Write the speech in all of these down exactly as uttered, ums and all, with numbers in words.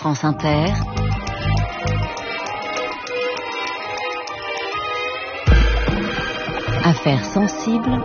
France Inter, Affaires sensibles,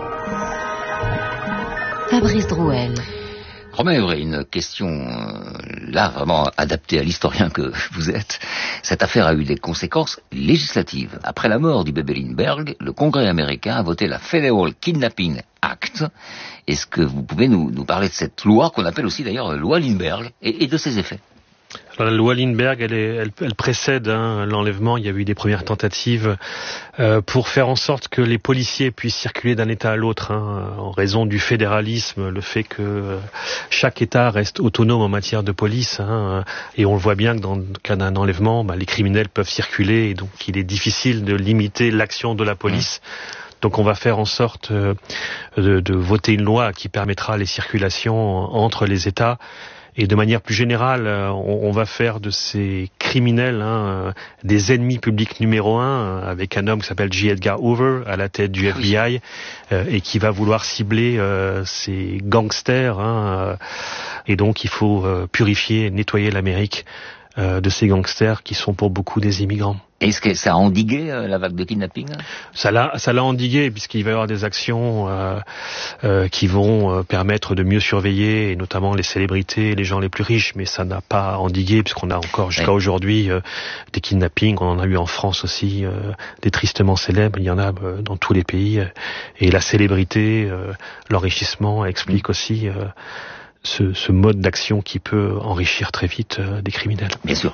Fabrice Drouel. Romain Évray, une question euh, là vraiment adaptée à l'historien que vous êtes. Cette affaire a eu des conséquences législatives. Après la mort du bébé Lindbergh, le Congrès américain a voté la Federal Kidnapping Act. Est-ce que vous pouvez nous, nous parler de cette loi qu'on appelle aussi d'ailleurs loi Lindbergh et, et de ses effets? Alors, la loi Lindbergh, elle, est, elle, elle précède hein, l'enlèvement. Il y a eu des premières tentatives euh, pour faire en sorte que les policiers puissent circuler d'un État à l'autre, hein, en raison du fédéralisme, le fait que euh, chaque État reste autonome en matière de police. Hein, et on le voit bien que dans le cas d'un enlèvement, bah, les criminels peuvent circuler, et donc il est difficile de limiter l'action de la police. Donc on va faire en sorte euh, de, de voter une loi qui permettra les circulations entre les États. Et de manière plus générale, on, on va faire de ces criminels hein, des ennemis publics numéro un, avec un homme qui s'appelle J. Edgar Hoover à la tête du F B I, euh, et qui va vouloir cibler euh, ces gangsters. Hein, et donc il faut euh, purifier, nettoyer l'Amérique euh, de ces gangsters qui sont pour beaucoup des immigrants. Est-ce que ça a endigué euh, la vague de kidnapping? Ça l'a, ça l'a endigué puisqu'il va y avoir des actions euh, euh, qui vont euh, permettre de mieux surveiller, et notamment les célébrités, les gens les plus riches. Mais ça n'a pas endigué puisqu'on a encore jusqu'à ouais. aujourd'hui euh, des kidnappings. On en a eu en France aussi euh, des tristement célèbres. Il y en a euh, dans tous les pays. Et la célébrité, euh, l'enrichissement explique aussi. Euh, Ce, ce mode d'action qui peut enrichir très vite euh, des criminels. Bien sûr.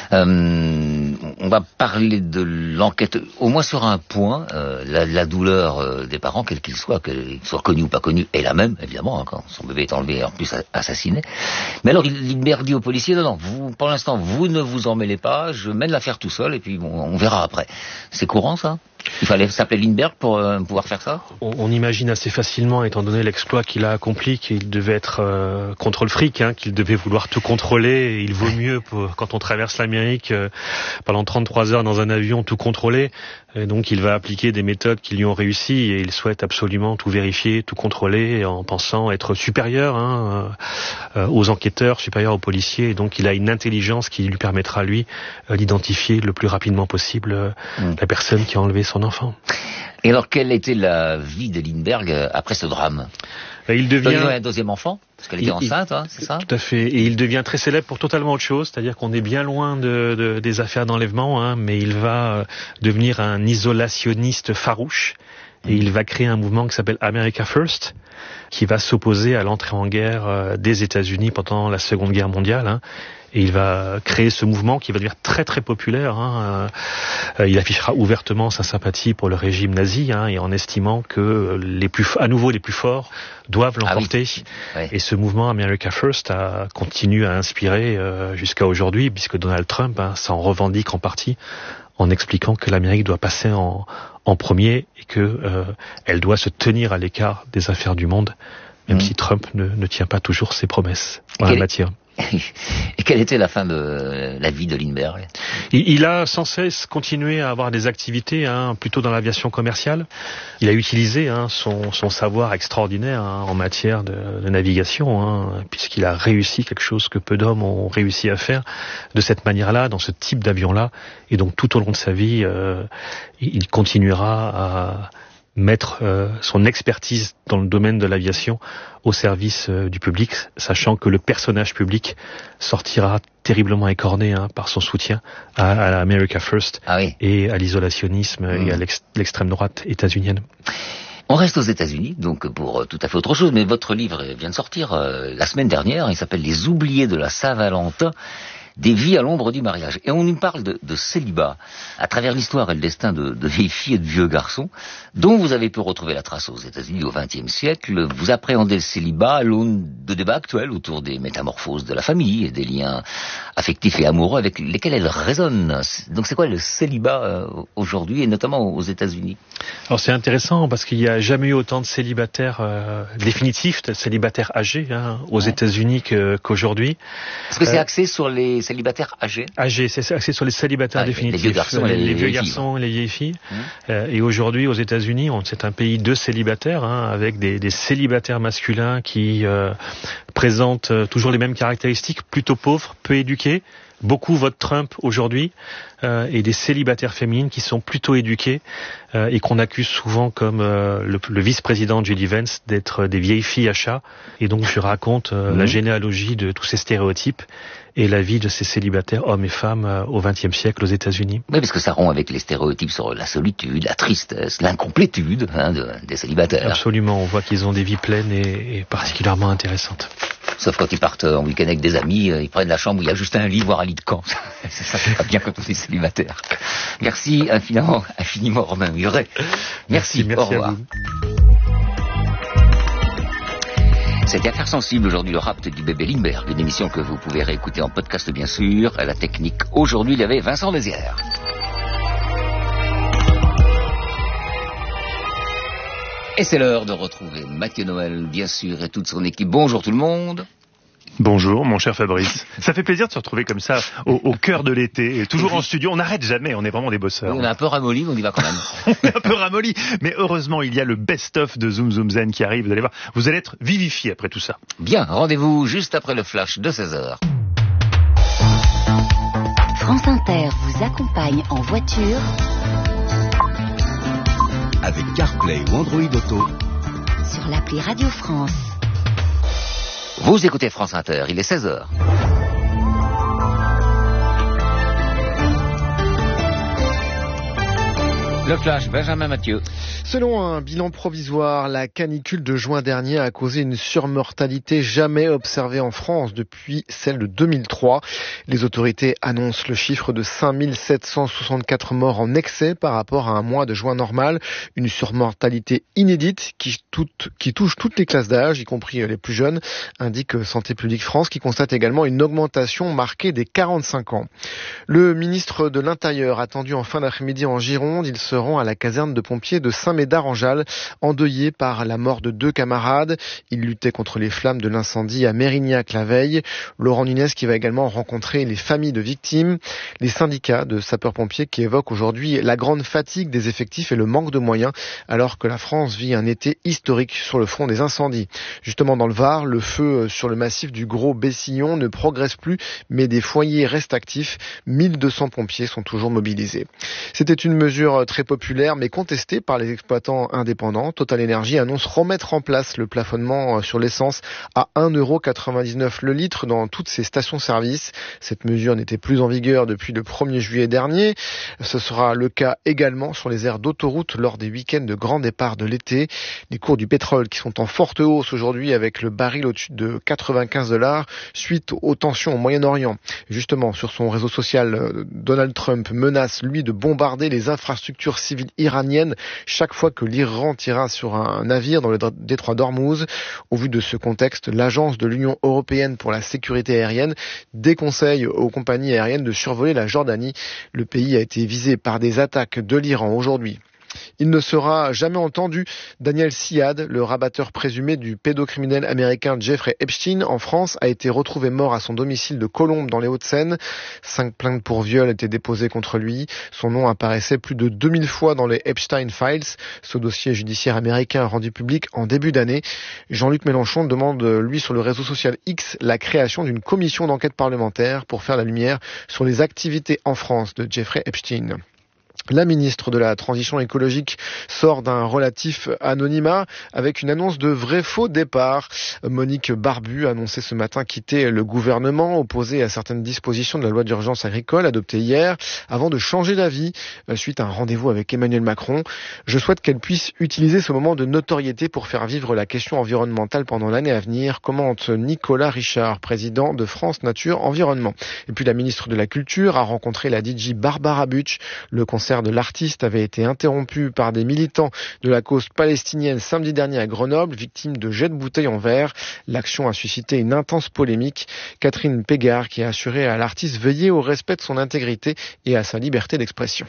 Euh, on va parler de l'enquête, au moins sur un point, euh, la, la douleur euh, des parents, quel qu'il soit, qu'ils soient connus ou pas connus, est la même, évidemment, hein, quand son bébé est enlevé et en plus assassiné. Mais alors, Lindbergh dit aux policiers, non, non, vous, pour l'instant, vous ne vous en mêlez pas, je mène l'affaire tout seul et puis bon, on verra après. C'est courant, ça ? Il fallait s'appeler Lindbergh pour euh, pouvoir faire ça? on, on imagine assez facilement, étant donné l'exploit qu'il a accompli, qu'il devait être euh, contre le fric, hein, qu'il devait vouloir tout contrôler. Et il vaut mieux, pour, quand on traverse l'Amérique, euh, pendant trente-trois heures dans un avion, tout contrôler. Et donc il va appliquer des méthodes qui lui ont réussi et il souhaite absolument tout vérifier, tout contrôler, en pensant être supérieur hein, euh, aux enquêteurs, supérieur aux policiers. Et donc il a une intelligence qui lui permettra, lui, euh, d'identifier le plus rapidement possible euh, mmh. la personne qui a enlevé son enfant. Et alors, quelle était la vie de Lindbergh après ce drame? Il devient un deuxième enfant, parce qu'elle était il, enceinte, hein, c'est ça? Tout à fait. Et il devient très célèbre pour totalement autre chose, c'est-à-dire qu'on est bien loin de, de, des affaires d'enlèvement, hein, mais il va devenir un isolationniste farouche. Et il va créer un mouvement qui s'appelle America First, qui va s'opposer à l'entrée en guerre des États-Unis pendant la Seconde Guerre mondiale. Hein. Et il va créer ce mouvement qui va devenir très très populaire. Hein. Il affichera ouvertement sa sympathie pour le régime nazi, hein, et en estimant que les plus, à nouveau les plus forts doivent l'emporter. Ah oui. Ouais. Et ce mouvement America First a continue à inspirer euh, jusqu'à aujourd'hui, puisque Donald Trump hein, s'en revendique en partie, en expliquant que l'Amérique doit passer en, en premier et que euh, elle doit se tenir à l'écart des affaires du monde, même mmh. si Trump ne, ne tient pas toujours ses promesses en la matière. Et quelle était la fin de la vie de Lindbergh? il, il a sans cesse continué à avoir des activités, hein, plutôt dans l'aviation commerciale. Il a utilisé hein, son, son savoir extraordinaire hein, en matière de, de navigation, hein, puisqu'il a réussi quelque chose que peu d'hommes ont réussi à faire de cette manière-là, dans ce type d'avion-là. Et donc tout au long de sa vie, euh, il continuera à mettre euh, son expertise dans le domaine de l'aviation au service euh, du public, sachant que le personnage public sortira terriblement écorné hein, par son soutien à, à l'America First ah oui. et à l'isolationnisme mmh. et à l'ex- l'extrême droite états-unienne. On reste aux États-Unis, donc pour tout à fait autre chose, mais votre livre vient de sortir euh, la semaine dernière, il s'appelle « Les oubliés de la Saint-Valentin ». Des vies à l'ombre du mariage. Et on nous parle de, de célibat, à travers l'histoire et le destin de, de vieilles filles et de vieux garçons, dont vous avez pu retrouver la trace aux États-Unis au vingtième siècle. Vous appréhendez le célibat à l'aune de débats actuels autour des métamorphoses de la famille et des liens affectifs et amoureux avec lesquels elle résonne. Donc c'est quoi le célibat euh, aujourd'hui, et notamment aux États-Unis? Alors c'est intéressant parce qu'il n'y a jamais eu autant de célibataires euh, définitifs, de célibataires âgés hein, aux ouais. États-Unis que, qu'aujourd'hui. Est-ce que c'est euh, axé sur les célibataires âgés? Âgés, c'est axé sur les célibataires ah, définitifs, les vieux garçons, les, les, les les vieux filles. garçons, les vieilles filles. Mmh. Euh, et aujourd'hui, aux États-Unis, on, c'est un pays de célibataires, hein, avec des, des célibataires masculins qui euh, présentent toujours les mêmes caractéristiques, plutôt pauvres, peu éduqués, beaucoup votent Trump aujourd'hui, euh, et des célibataires féminines qui sont plutôt éduquées euh, et qu'on accuse souvent comme euh, le, le vice-président J D Vance d'être des vieilles filles à chat. Et donc je raconte euh, mmh. la généalogie de tous ces stéréotypes et la vie de ces célibataires, hommes et femmes, euh, au vingtième siècle aux États-Unis. Oui, parce que ça rompt avec les stéréotypes sur la solitude, la tristesse, l'incomplétude hein, de, des célibataires. Absolument, on voit qu'ils ont des vies pleines et, et particulièrement intéressantes. Sauf quand ils partent en week-end avec des amis, ils prennent la chambre où il y a juste un lit, voire un lit de camp. C'est ça qui va bien quand on est célibataire. Merci infiniment, infiniment Romain Muret. Merci, merci, merci au revoir. C'était Affaires sensibles aujourd'hui, le rapt du bébé Lindbergh, une émission que vous pouvez réécouter en podcast bien sûr. À la technique aujourd'hui, il y avait Vincent Mézières. Et c'est l'heure de retrouver Mathieu Noël, bien sûr, et toute son équipe. Bonjour tout le monde. Bonjour, mon cher Fabrice. Ça fait plaisir de se retrouver comme ça, au, au cœur de l'été, et toujours en studio. On n'arrête jamais, on est vraiment des bosseurs. On est un peu ramolli, mais on y va quand même. On est un peu ramolli, mais heureusement, il y a le best-of de Zoom Zoom Zen qui arrive. Vous allez voir, vous allez être vivifié après tout ça. Bien, rendez-vous juste après le flash de seize heures. France Inter vous accompagne en voiture avec CarPlay ou Android Auto sur l'appli Radio France. Vous écoutez France Inter, il est seize heures. Le flash, Benjamin Mathieu. Selon un bilan provisoire, la canicule de juin dernier a causé une surmortalité jamais observée en France depuis celle de deux mille trois. Les autorités annoncent le chiffre de cinq mille sept cent soixante-quatre morts en excès par rapport à un mois de juin normal. Une surmortalité inédite qui, toute, qui touche toutes les classes d'âge, y compris les plus jeunes, indique Santé publique France, qui constate également une augmentation marquée des quarante-cinq ans. Le ministre de l'Intérieur attendu en fin d'après-midi en Gironde, il se rend à la caserne de pompiers de Saint-Médard-en-Jalles, endeuillé par la mort de deux camarades. Il luttait contre les flammes de l'incendie à Mérignac la veille. Laurent Nunez qui va également rencontrer les familles de victimes. Les syndicats de sapeurs-pompiers qui évoquent aujourd'hui la grande fatigue des effectifs et le manque de moyens, alors que la France vit un été historique sur le front des incendies. Justement dans le Var, le feu sur le massif du Gros Bessillon ne progresse plus, mais des foyers restent actifs. mille deux cents pompiers sont toujours mobilisés. C'était une mesure très populaire mais contestée par les exploitants indépendants. Total Energy annonce remettre en place le plafonnement sur l'essence à un euro quatre-vingt-dix-neuf le litre dans toutes ses stations-service. Cette mesure n'était plus en vigueur depuis le premier juillet dernier. Ce sera le cas également sur les aires d'autoroute lors des week-ends de grand départ de l'été. Les cours du pétrole qui sont en forte hausse aujourd'hui avec le baril au-dessus de quatre-vingt-quinze dollars suite aux tensions au Moyen-Orient. Justement, sur son réseau social, Donald Trump menace lui de bombarder les infrastructures civiles iraniennes chaque fois que l'Iran tirera sur un navire dans le détroit d'Ormuz. Au vu de ce contexte, l'Agence de l'Union européenne pour la sécurité aérienne déconseille aux compagnies aériennes de survoler la Jordanie. Le pays a été visé par des attaques de l'Iran aujourd'hui. Il ne sera jamais entendu. Daniel Siad, le rabatteur présumé du pédocriminel américain Jeffrey Epstein en France, a été retrouvé mort à son domicile de Colombes dans les Hauts-de-Seine. Cinq plaintes pour viol étaient déposées contre lui. Son nom apparaissait plus de deux mille fois dans les Epstein Files, ce dossier judiciaire américain rendu public en début d'année. Jean-Luc Mélenchon demande, lui, sur le réseau social X, la création d'une commission d'enquête parlementaire pour faire la lumière sur les activités en France de Jeffrey Epstein. La ministre de la Transition écologique sort d'un relatif anonymat avec une annonce de vrai faux départ. Monique Barbu a annoncé ce matin quitter le gouvernement, opposé à certaines dispositions de la loi d'urgence agricole adoptée hier, avant de changer d'avis suite à un rendez-vous avec Emmanuel Macron. Je souhaite qu'elle puisse utiliser ce moment de notoriété pour faire vivre la question environnementale pendant l'année à venir, commente Nicolas Richard, président de France Nature Environnement. Et puis la ministre de la Culture a rencontré la D J Barbara Butch. Le concert de l'artiste avait été interrompu par des militants de la cause palestinienne samedi dernier à Grenoble, victimes de jets de bouteilles en verre. L'action a suscité une intense polémique. Catherine Pégard qui a assuré à l'artiste veiller au respect de son intégrité et à sa liberté d'expression.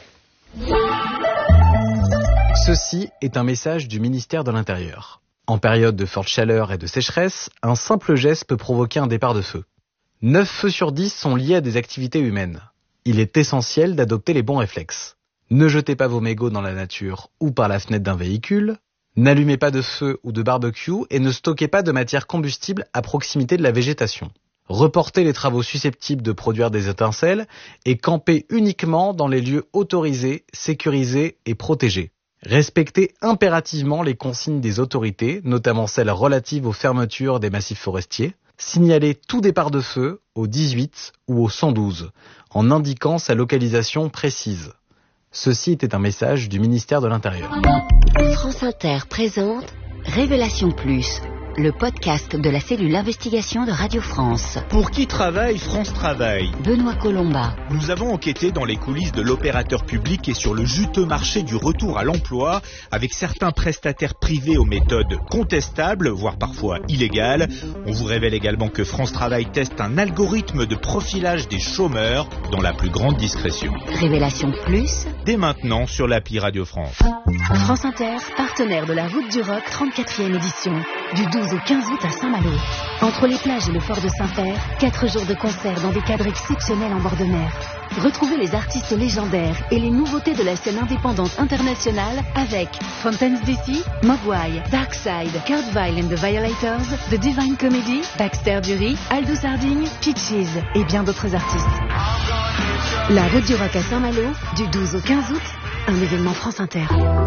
Ceci est un message du ministère de l'Intérieur. En période de forte chaleur et de sécheresse, un simple geste peut provoquer un départ de feu. neuf feux sur dix sont liés à des activités humaines. Il est essentiel d'adopter les bons réflexes. Ne jetez pas vos mégots dans la nature ou par la fenêtre d'un véhicule. N'allumez pas de feu ou de barbecue et ne stockez pas de matière combustible à proximité de la végétation. reporter les travaux susceptibles de produire des étincelles et camper uniquement dans les lieux autorisés, sécurisés et protégés. Respecter impérativement les consignes des autorités, notamment celles relatives aux fermetures des massifs forestiers. Signaler tout départ de feu au dix-huit ou au cent douze, en indiquant sa localisation précise. Ceci était un message du ministère de l'Intérieur. France Inter présente Révélation Plus, le podcast de la cellule investigation de Radio France. Pour qui travaille France Travail? Benoît Colomba. Nous avons enquêté dans les coulisses de l'opérateur public et sur le juteux marché du retour à l'emploi avec certains prestataires privés aux méthodes contestables, voire parfois illégales. On vous révèle également que France Travail teste un algorithme de profilage des chômeurs dans la plus grande discrétion. Révélation Plus, dès maintenant sur l'appli Radio France. France Inter, partenaire de la Route du Rock trente-quatrième édition, du douze au quinze août à Saint-Malo. Entre les plages et le fort de Saint-Père, quatre jours de concert dans des cadres exceptionnels en bord de mer. Retrouvez les artistes légendaires et les nouveautés de la scène indépendante internationale avec Fountains D C, Mogwai, Darkside, Kurt Vile and the Violators, The Divine Comedy, Baxter Dury, Aldous Harding, Peaches et bien d'autres artistes. La Route du Rock à Saint-Malo, du douze au quinze août, un événement France Inter.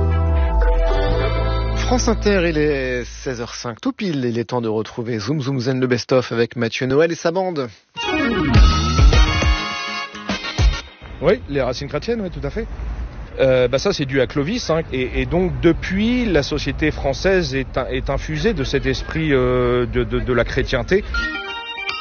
France Inter, il est seize heures cinq tout pile, il est temps de retrouver Zoom Zoom Zen le best-of avec Mathieu Noël et sa bande. Oui, les racines chrétiennes, oui, tout à fait. Euh, bah ça c'est dû à Clovis, hein, et, et donc depuis la société française est, est infusée de cet esprit euh, de, de, de la chrétienté.